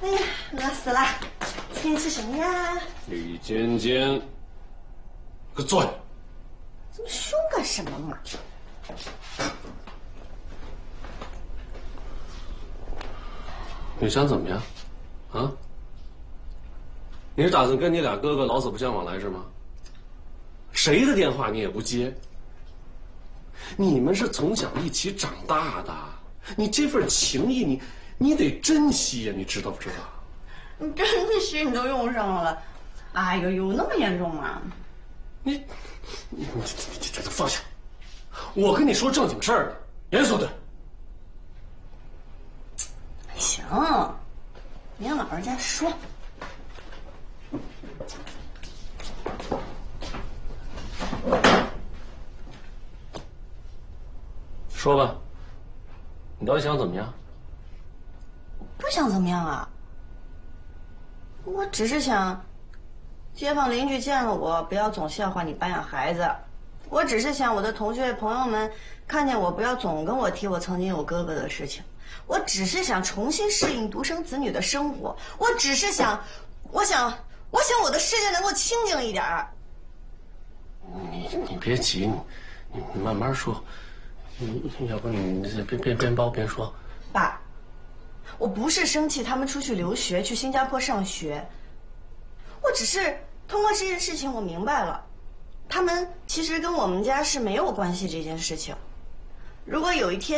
哎呀，饿死了！今天吃什么呀？ 李尖尖，给我坐下！ 这么凶干什么嘛？ 你想怎么样？啊？你是打算跟你俩哥哥老死不相往来是吗？谁的电话你也不接？你们是从小一起长大的，你这份情谊你得珍惜呀，你知道不知道？ 你真的是你都用上了，哎呦，有那么严重吗？ 你这都放下！我跟你说正经事儿呢，严肃点。 行，你让老人家说。 说吧，你到底想怎么样？ 不想怎么样啊，我只是想，街坊邻居见了我不要总笑话你白养孩子，我只是想我的同学朋友们看见我不要总跟我提我曾经有哥哥的事情，我只是想重新适应独生子女的生活，我只是想，我想我的世界能够清静一点儿。 你别急，你慢慢说。要不你边包边说。 爸，我不是生气他们出去留学去新加坡上学，我只是通过这件事情我明白了，他们其实跟我们家是没有关系这件事情。如果有一天